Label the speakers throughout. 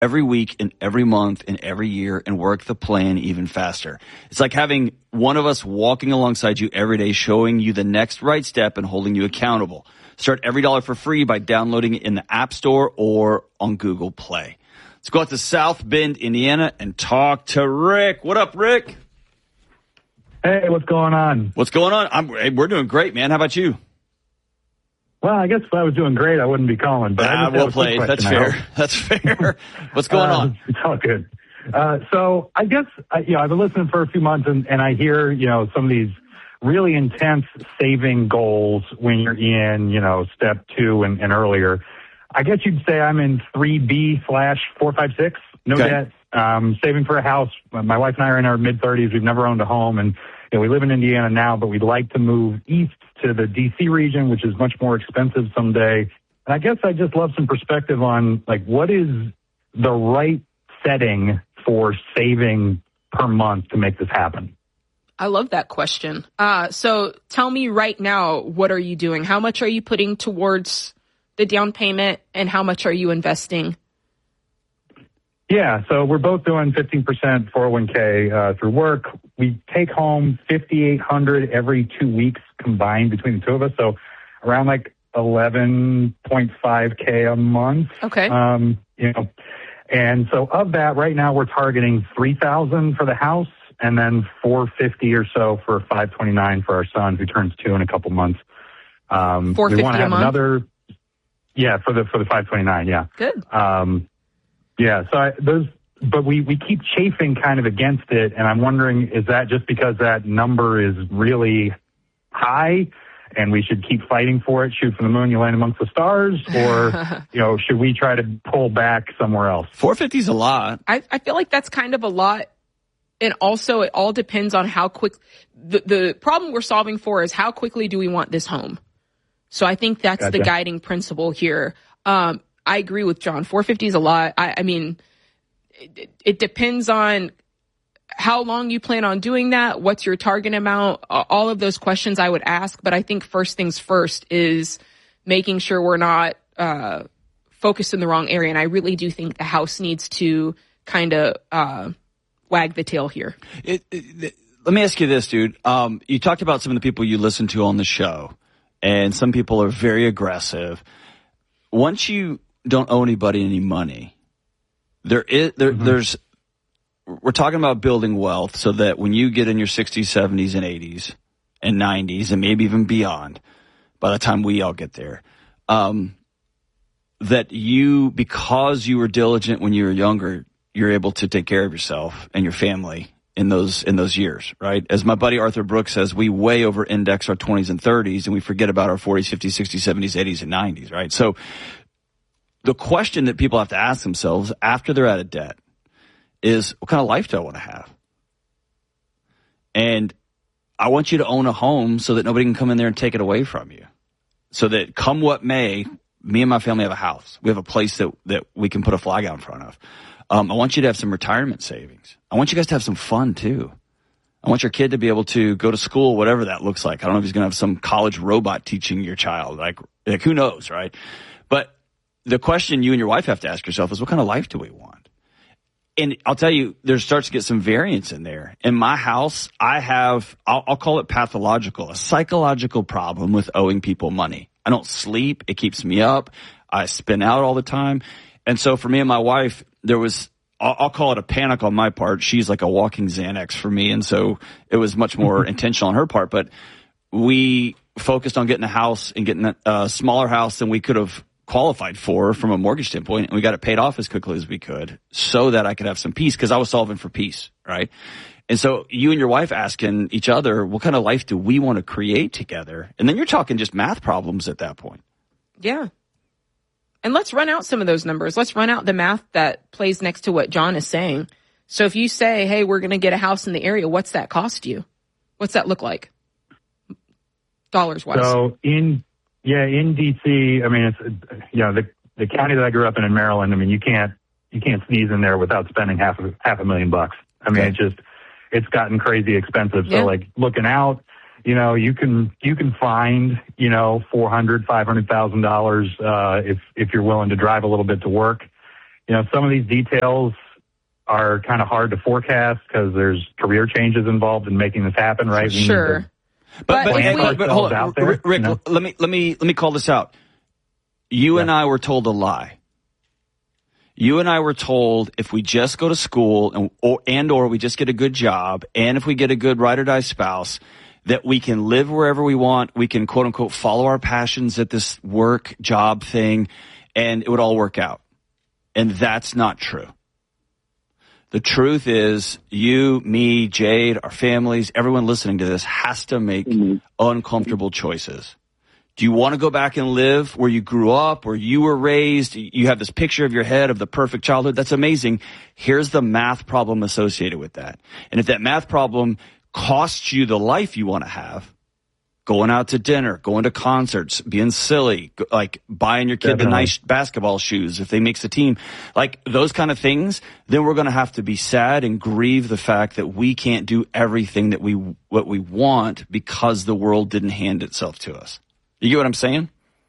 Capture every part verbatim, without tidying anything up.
Speaker 1: every week and every month and every year and work the plan even faster. It's like having one of us walking alongside you every day, showing you the next right step and holding you accountable. Start Every Dollar for free by downloading it in the App Store or on Google Play. Let's go out to South Bend, Indiana, and talk to Rick. What up, Rick?
Speaker 2: Hey, what's going on?
Speaker 1: What's going on? I'm, hey, we're doing great, man. How about you?
Speaker 2: Well, I guess if I was doing great, I wouldn't be calling. But
Speaker 1: ah,
Speaker 2: I just
Speaker 1: well played.
Speaker 2: Question,
Speaker 1: That's fair. That's fair. What's going
Speaker 2: uh,
Speaker 1: on?
Speaker 2: It's all good. Uh, so I guess, uh, you know, I've been listening for a few months, and, and I hear, you know, some of these really intense saving goals when you're in, you know, step two and, and earlier. I guess you'd say I'm in three B slash four, five, six. No
Speaker 1: okay.
Speaker 2: debt, um, saving for a house. My wife and I are in our mid thirties. We've never owned a home, and you know, we live in Indiana now, but we'd like to move east to the D C region, which is much more expensive someday. And I guess I just love some perspective on, like, what is the right setting for saving per month to make this happen?
Speaker 3: I love that question. Uh, so tell me right now, what are you doing? How much are you putting towards the down payment, and how much are you investing?
Speaker 2: Yeah, so we're both doing fifteen percent four oh one k uh, through work. We take home fifty-eight hundred dollars every two weeks combined between the two of us, so around like eleven point five k a month.
Speaker 3: Okay.
Speaker 2: Um, you know, and so of that, right now we're targeting three thousand dollars for the house, and then four hundred fifty dollars or so for five twenty-nine for our son, who turns two in a couple months. Um,
Speaker 3: four hundred fifty
Speaker 2: we want to have
Speaker 3: a month?
Speaker 2: another. Yeah, for the for the five twenty-nine. Yeah.
Speaker 3: Good.
Speaker 2: Um, Yeah, so I, those, but we, we keep chafing kind of against it, and I'm wondering, is that just because that number is really high and we should keep fighting for it, shoot for the moon, you land amongst the stars, or, you know, should we try to pull back somewhere else?
Speaker 1: four fifty is a lot.
Speaker 3: I, I feel like that's kind of a lot. And also it all depends on how quick, the, the problem we're solving for is how quickly do we want this home? So I think that's
Speaker 2: Gotcha.
Speaker 3: the guiding principle here. Um, I agree with John. four fifty is a lot. I, I mean, it, it depends on how long you plan on doing that. What's your target amount? All of those questions I would ask. But I think first things first is making sure we're not uh, focused in the wrong area. And I really do think the house needs to kind of uh, wag the tail here.
Speaker 1: It, it, let me ask you this, dude. Um, you talked about some of the people you listen to on the show, and some people are very aggressive. Once you don't owe anybody any money, there is there mm-hmm. there's we're talking about building wealth so that when you get in your sixties, seventies, and eighties and nineties, and maybe even beyond, by the time we all get there, um, that you, because you were diligent when you were younger, you're able to take care of yourself and your family in those in those years, right? As my buddy Arthur Brooks says, we way over index our twenties and thirties, and we forget about our forties, fifties, sixties, seventies, eighties, and nineties, right? So the question that people have to ask themselves after they're out of debt is, what kind of life do I want to have? And I want you to own a home so that nobody can come in there and take it away from you. So that come what may, me and my family have a house. We have a place that, that we can put a flag out in front of. Um, I want you to have some retirement savings. I want you guys to have some fun too. I want your kid to be able to go to school, whatever that looks like. I don't know if he's going to have some college robot teaching your child. Like, like who knows, right? But the question you and your wife have to ask yourself is, what kind of life do we want? And I'll tell you, there starts to get some variance in there. In my house, I have, I'll, I'll call it pathological, a psychological problem with owing people money. I don't sleep. It keeps me up. I spin out all the time. And so for me and my wife, there was, I'll, I'll call it a panic on my part. She's like a walking Xanax for me. And so it was much more intentional on her part. But we focused on getting a house and getting a smaller house than we could have qualified for from a mortgage standpoint. And we got it paid off as quickly as we could so that I could have some peace, because I was solving for peace, right? And so you and your wife asking each other, what kind of life do we want to create together? And then you're talking just math problems at that point.
Speaker 3: Yeah. And let's run out some of those numbers. Let's run out the math that plays next to what John is saying. So if you say, hey, we're going to get a house in the area, what's that cost you? What's that look like? Dollars wise.
Speaker 2: So in, yeah, in D C, I mean, it's, you know, the, the county that I grew up in in Maryland, I mean, you can't, you can't sneeze in there without spending half a, half a million bucks. I mean, okay. It's just, it's gotten crazy expensive. So yeah. Like looking out, you know, you can, you can find, you know, four hundred, five hundred thousand dollars, uh, if, if you're willing to drive a little bit to work. you know, some of these details are kind of hard to forecast because there's career changes involved in making this happen, right? We
Speaker 3: Sure.
Speaker 1: But, but,
Speaker 2: Plant
Speaker 1: but, but hold on,
Speaker 2: ourselves out there,
Speaker 1: Rick,
Speaker 2: you know?
Speaker 1: let me, let me, let me call this out. You
Speaker 2: Yeah.
Speaker 1: and I were told a lie. You and I were told if we just go to school and or, and or we just get a good job and if we get a good ride or die spouse, that we can live wherever we want. We can quote unquote follow our passions at this work job thing and it would all work out. And that's not true. The truth is you, me, Jade, our families, everyone listening to this has to make mm-hmm. uncomfortable choices. Do you want to go back and live where you grew up, where you were raised? You have this picture of your head of the perfect childhood. That's amazing. Here's the math problem associated with that. And if that math problem costs you the life you want to have, going out to dinner, going to concerts, being silly, like buying your kid Definitely. the nice basketball shoes if they makes the team, like those kind of things, then we're going to have to be sad and grieve the fact that we can't do everything that we, what we want because the world didn't hand itself to us. You get what I'm saying?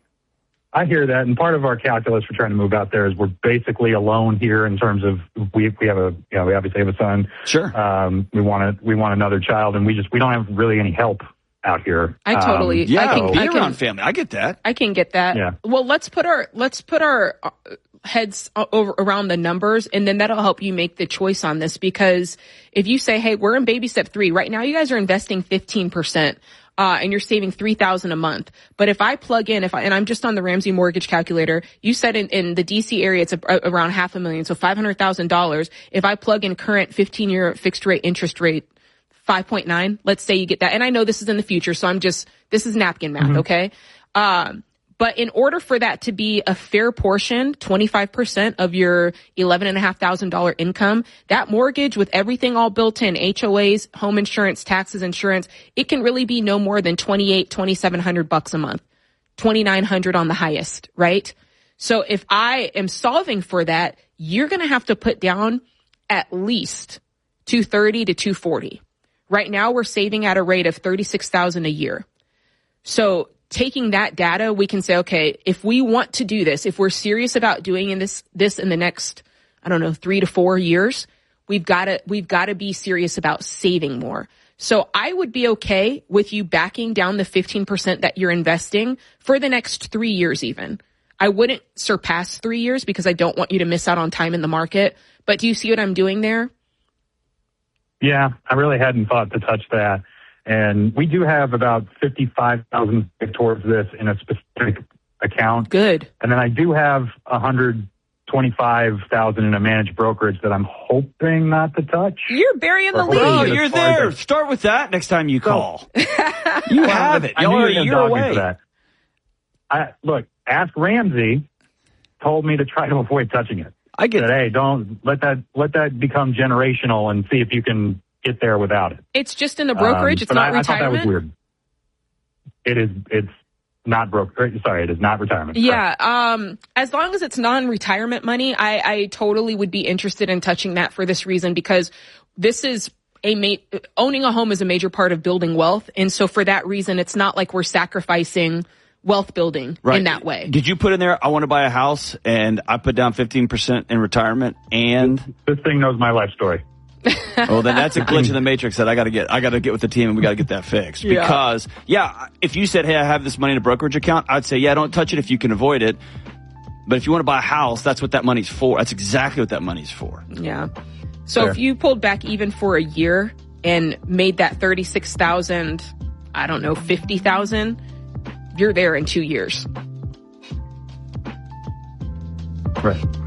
Speaker 2: I hear that, and part of our calculus for trying to move out there is we're basically alone here in terms of we we have a you know we obviously have a son.
Speaker 1: Sure.
Speaker 2: Um, we want to we want another child, and we just we don't have really any help out here.
Speaker 3: I totally
Speaker 1: um, yeah.
Speaker 3: I can,
Speaker 1: be
Speaker 3: I
Speaker 1: around
Speaker 3: can,
Speaker 1: family. I get that.
Speaker 3: I can get that.
Speaker 2: Yeah.
Speaker 3: Well, let's put our let's put our heads over around the numbers, and then that'll help you make the choice on this. Because if you say, "Hey, we're in baby step three right now," you guys are investing fifteen percent. Uh, and you're saving three thousand dollars a month. But if I plug in, if I, and I'm just on the Ramsey mortgage calculator, you said in, in the D C area, it's a, a, around half a million. So five hundred thousand dollars. If I plug in current fifteen year fixed rate interest rate, five point nine, let's say you get that. And I know this is in the future. So I'm just, this is napkin math. Mm-hmm. Okay. Um, But in order for that to be a fair portion, twenty-five percent of your eleven and a half thousand dollar income, that mortgage with everything all built in, H O As, home insurance, taxes, insurance, it can really be no more than twenty-eight, twenty-seven hundred bucks a month, twenty-nine hundred on the highest, right? So if I am solving for that, you're going to have to put down at least two thirty to two forty. Right now we're saving at a rate of thirty-six thousand a year. So taking that data, we can say, okay, if we want to do this, if we're serious about doing in this, this in the next, I don't know, three to four years, we've got to, we've got to be serious about saving more. So I would be okay with you backing down the fifteen percent that you're investing for the next three years even. I wouldn't surpass three years because I don't want you to miss out on time in the market. But do you see what I'm doing there?
Speaker 2: Yeah, I really hadn't thought to touch that. And we do have about fifty-five thousand towards this in a specific account.
Speaker 3: Good.
Speaker 2: And then I do have one hundred twenty-five thousand in a managed brokerage that I'm hoping not to touch.
Speaker 3: You're burying the
Speaker 2: Or hopefully
Speaker 3: lead.
Speaker 1: Oh,
Speaker 2: get as
Speaker 1: you're
Speaker 2: far as
Speaker 1: there.
Speaker 2: I-
Speaker 1: Start with that next time you
Speaker 2: So-
Speaker 1: call. You have it.
Speaker 2: I
Speaker 1: Y'all
Speaker 2: knew
Speaker 1: are
Speaker 2: you
Speaker 1: a
Speaker 2: were
Speaker 1: year
Speaker 2: gonna dog me
Speaker 1: away.
Speaker 2: for that. I, look, Ask Ramsey told me to try to avoid touching it.
Speaker 1: I get
Speaker 2: Said,
Speaker 1: that.
Speaker 2: hey, don't let that let that become generational and see if you can get there without it.
Speaker 3: It's just in the brokerage.
Speaker 2: Um,
Speaker 3: it's
Speaker 2: but
Speaker 3: not
Speaker 2: I, I thought that
Speaker 3: retirement.
Speaker 2: was weird. It is. It's not broker. Sorry, it is not retirement.
Speaker 3: Yeah. Um, as long as it's non-retirement money, I, I totally would be interested in touching that for this reason, because this is a ma- owning a home is a major part of building wealth. And so for that reason, it's not like we're sacrificing wealth building
Speaker 1: Right.
Speaker 3: in that way.
Speaker 1: Did you put in there, I want to buy a house and I put down fifteen percent in retirement and
Speaker 2: This thing knows my life story.
Speaker 1: well, then that's a glitch in the matrix that I got to get. I got to get with the team, and we got to get that fixed.
Speaker 3: Yeah.
Speaker 1: Because, yeah, if you said, "Hey, I have this money in a brokerage account," I'd say, "Yeah, don't touch it if you can avoid it." But if you want to buy a house, that's what that money's for. That's exactly what that money's for.
Speaker 3: Yeah. So
Speaker 2: Fair.
Speaker 3: if you pulled back even for a year and made that thirty-six thousand, I don't know, fifty thousand, you're there in two years.
Speaker 2: Right.